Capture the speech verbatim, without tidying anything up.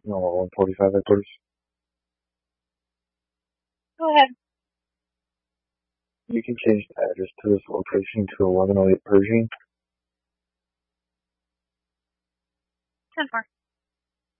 No, one forty-five headquarters. Go ahead. You can change the address to this location to eleven oh eight Pershing. ten four.